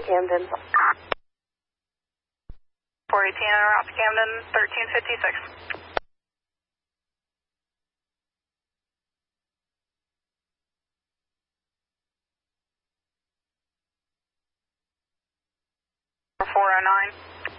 Camden. 418 en route to Camden, 1356. Four 409.